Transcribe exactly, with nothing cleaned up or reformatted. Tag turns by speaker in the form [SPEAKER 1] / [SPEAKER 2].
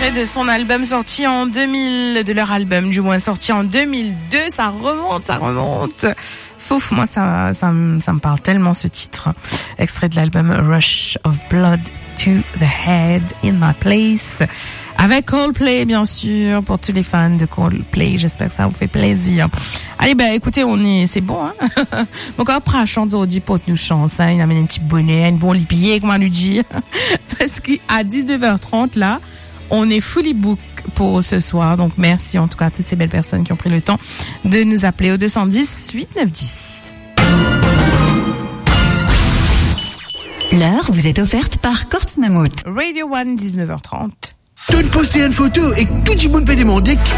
[SPEAKER 1] extrait de son album sorti en deux mille, de leur album du moins sorti en deux mille deux. Ça remonte, ça remonte. Fouf, moi ça, ça, ça me parle tellement ce titre. Extrait de l'album Rush of Blood to the Head in My Place. Avec Coldplay, bien sûr, pour tous les fans de Coldplay. J'espère que ça vous fait plaisir. Allez, ben, écoutez, on est, c'est bon, hein. Donc, après, chante au dipot, nous chante, hein. Il amène un petit bonnet, un bon lipier, comment lui dire. Parce qu'à dix-neuf heures trente, là, on est fully book pour ce soir. Donc, merci, en tout cas, à toutes ces belles personnes qui ont pris le temps de nous appeler au deux cent dix, huit neuf dix.
[SPEAKER 2] L'heure vous est offerte par Kortz Mammut.
[SPEAKER 1] Radio One, dix-neuf heures trente.
[SPEAKER 3] Tu poster une photo et tout le monde peut demander